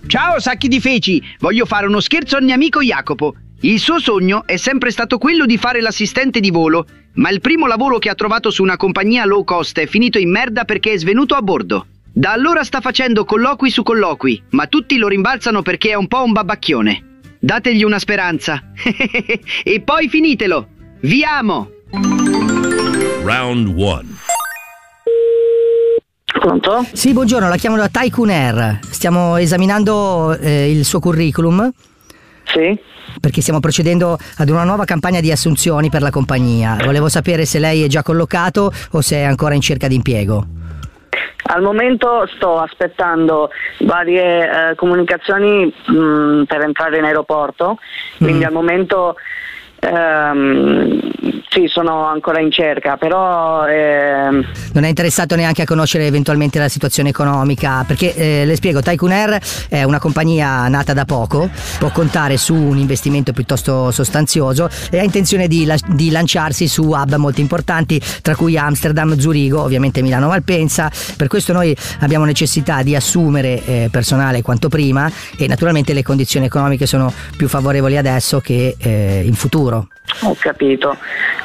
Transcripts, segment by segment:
Ciao sacchi di feci, voglio fare uno scherzo al mio amico Jacopo. Il suo sogno è sempre stato quello di fare l'assistente di volo, ma il primo lavoro che ha trovato su una compagnia low cost è finito in merda perché è svenuto a bordo. Da allora sta facendo colloqui su colloqui, ma tutti lo rimbalzano perché è un po' un babbacchione. Dategli una speranza. E poi finitelo. Vi amo. Round 1. Pronto? Sì, buongiorno, la chiamo da Tycoon Air. Stiamo esaminando il suo curriculum. Sì. Perché stiamo procedendo ad una nuova campagna di assunzioni per la compagnia. Volevo sapere se lei è già collocato o se è ancora in cerca di impiego. Al momento sto aspettando varie comunicazioni per entrare in aeroporto, quindi al momento sì, sono ancora in cerca, però non è interessato neanche a conoscere eventualmente la situazione economica, perché le spiego, Tycoon Air è una compagnia nata da poco, può contare su un investimento piuttosto sostanzioso e ha intenzione di lanciarsi su hub molto importanti, tra cui Amsterdam, Zurigo, ovviamente Milano Malpensa. Per questo noi abbiamo necessità di assumere personale quanto prima e naturalmente le condizioni economiche sono più favorevoli adesso che in futuro. Ho capito.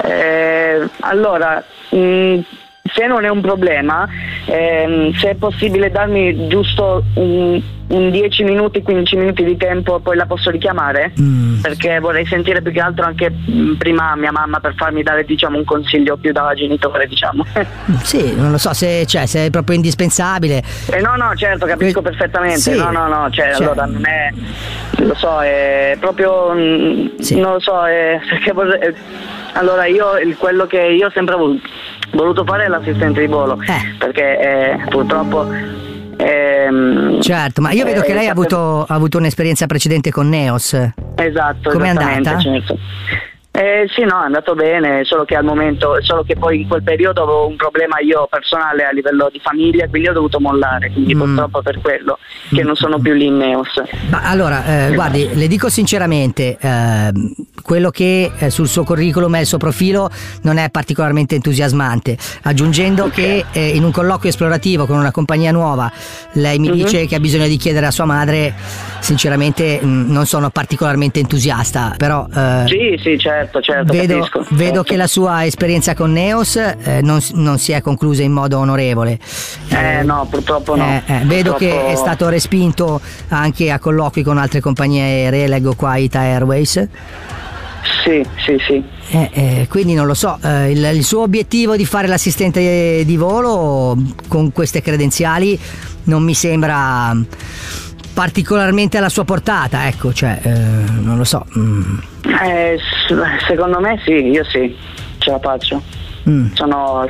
Allora, se non è un problema, se è possibile darmi giusto un 10 minuti, 15 minuti di tempo, poi la posso richiamare? Perché vorrei sentire più che altro anche prima mia mamma per farmi dare, diciamo, un consiglio più da genitore, diciamo. Sì, non lo so se è proprio indispensabile. No, certo, capisco perfettamente. Sì. No, cioè, allora non è, lo so, è proprio sì. Non lo so, perché allora quello che io ho sempre voluto fare è l'assistente di volo, perché purtroppo certo, ma io vedo che lei ha avuto un'esperienza precedente con Neos. Esatto. Come è andata? Certo. Sì, no, è andato bene, solo che poi in quel periodo avevo un problema io personale a livello di famiglia, quindi ho dovuto mollare, quindi purtroppo per quello che non sono più lì in Neos. Ma allora, guardi, le dico sinceramente, quello che sul suo curriculum e il suo profilo non è particolarmente entusiasmante, aggiungendo che in un colloquio esplorativo con una compagnia nuova lei mi dice che ha bisogno di chiedere a sua madre. Sinceramente non sono particolarmente entusiasta, però sì, certo, vedo capisco. che la sua esperienza con Neos non si è conclusa in modo onorevole. No, purtroppo no. Vedo che è stato respinto anche a colloqui con altre compagnie aeree, leggo qua Ita Airways. Sì. Quindi non lo so, il suo obiettivo di fare l'assistente di volo con queste credenziali non mi sembra particolarmente alla sua portata, ecco, cioè non lo so. Secondo me sì, io sì, ce la faccio. Sono